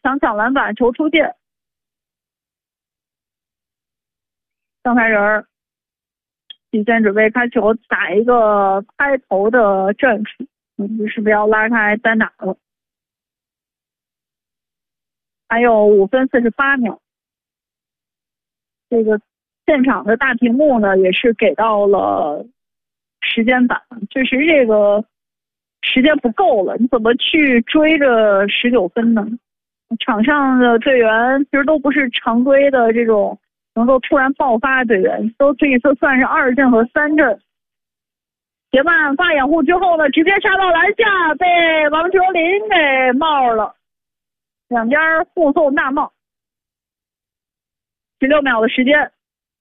想抢篮板，球出界。上台人提前准备开球，打一个拍投的阵术，是不是要拉开单打了？还有5分48秒。这个现场的大屏幕呢，也是给到了时间板，确实这个时间不够了，你怎么去追着19分呢？场上的队员其实都不是常规的这种能够突然爆发的队员，都这一次算是2阵和3阵。杰曼发掩护之后呢，直接杀到篮下，被王哲林给帽了，两边互送大帽。16秒的时间，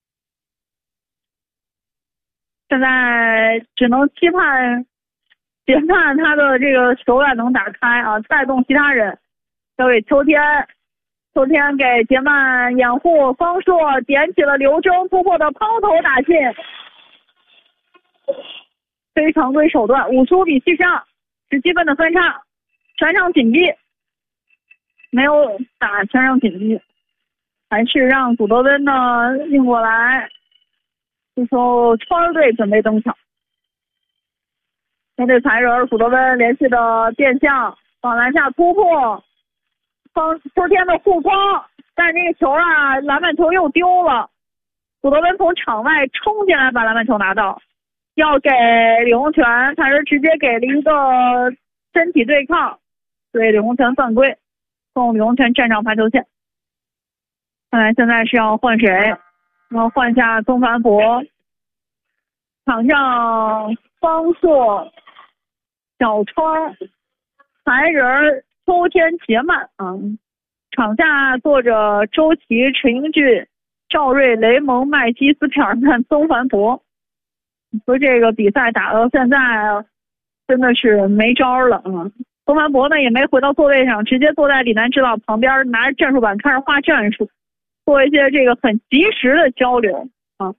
现在只能期盼杰曼他的这个手感能打开啊，带动其他人。交给秋天，秋天给杰曼掩护，方硕点起了刘铮突破的抛投打进，非常规手段，55比72，17分的分差，全场紧逼，没有打全场紧逼，还是让古德温呢运过来，这时候川队准备登场，面对残人，古德温连续的变向往篮下突破。秋天的护框，但是这个球啊，篮板球又丢了。古德温从场外冲进来把篮板球拿到，要给李洪权，他是直接给了一个身体对抗，对李洪权犯规，送李洪权站上罚球线。看来现在是要换谁？要换下宗凡博，场上方硕、小川、残人。秋天杰曼啊，场下坐着周琦、陈英俊、赵睿、雷蒙、麦基斯、皮尔曼、宗凡博。说这个比赛打到现在真的是没招了啊！宗凡博呢也没回到座位上，直接坐在李楠指导旁边，拿着战术板开始画战术，做一些这个很及时的交流啊。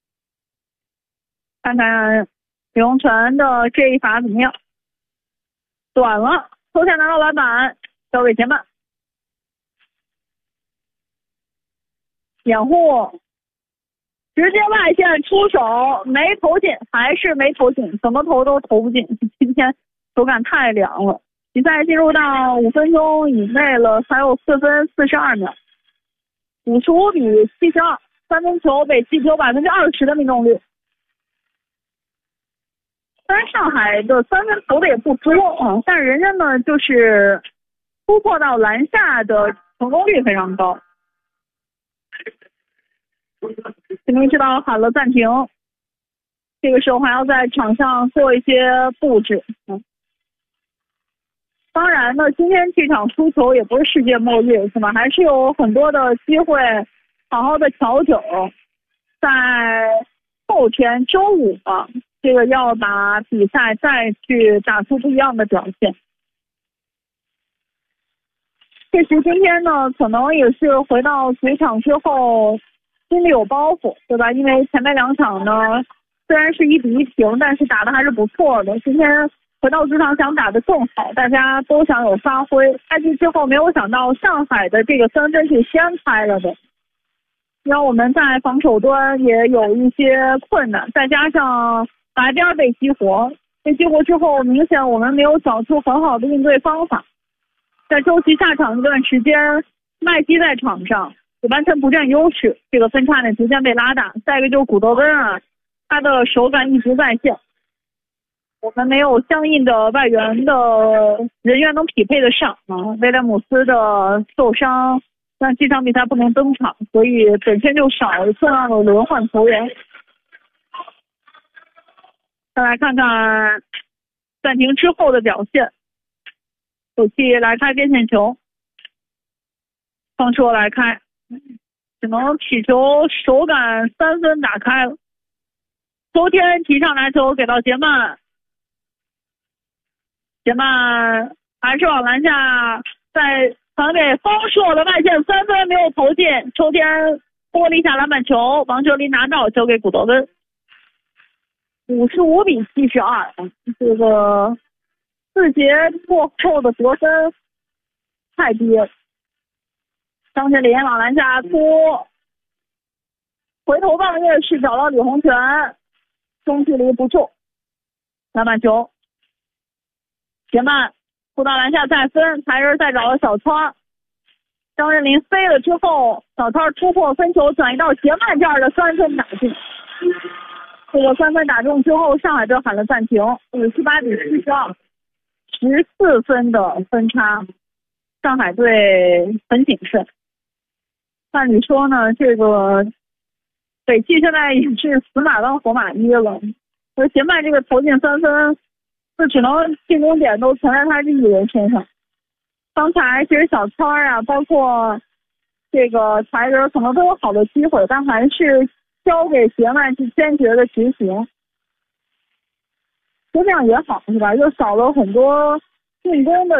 看看李洪权的这一罚怎么样？短了。秋天拿到篮板，交给杰曼，掩护，直接外线出手，没投进，还是没投进，怎么投都投不进。今天手感太凉了。比赛进入到5分钟以内了，还有4分42秒，55比72，三分球北气只有20%的命中率。虽然上海的三分投的也不多啊，但是人家呢就是突破到篮下的成功率非常高。陈明指导喊了暂停，这个时候还要在场上做一些布置。当然呢，今天这场输球也不是世界末日，是吧？还是有很多的机会好好的调整，在后天周5啊。这个要把比赛再去打出不一样的表现。确实今天呢，可能也是回到主场之后心里有包袱，对吧？因为前面2场呢，虽然是1比1平，但是打的还是不错的。今天回到主场想打得更好，大家都想有发挥。开局之后没有想到上海的这个3分是先开了的，让我们在防守端也有一些困难，再加上白边被激活，被激活之后，明显我们没有找出很好的应对方法。在周琦下场一段时间，麦基在场上也完全不占优势，这个分差呢逐渐被拉大。再一个就是古德温啊，他的手感一直在线，我们没有相应的外援的人员能匹配得上啊。威廉姆斯的受伤，但这场比赛不能登场，所以本身就少了重要的轮换球员。再来看看暂停之后的表现，手气来开边线球，方硕来开，只能起球手感3分打开了。昨天提上来球给到杰曼，杰曼还是往篮下再传给方硕的外线3分没有投进，秋天拨了一下篮板球，王哲林拿到交给古德温。55比72，这个4节过后的得分太低了。 张学林往篮下突，回头望月是找到李洪权，中距离不中，篮板球。杰曼突到篮下再分，才人再找到小川，张镇麟飞了之后，小川突破分球转移到杰曼这儿的3分打进。这个3分打中之后，上海队喊了暂停，58-42，14分的分差，上海队很谨慎。按理说呢，这个北汽现在也是死马当活马医了，而杰曼这个投进3分，就只能进攻点都全在他这一人身上。刚才其实小川啊，包括这个才人可能都有好的机会，但还是交给杰曼去坚决的执行，就这样也好是吧？又少了很多进攻的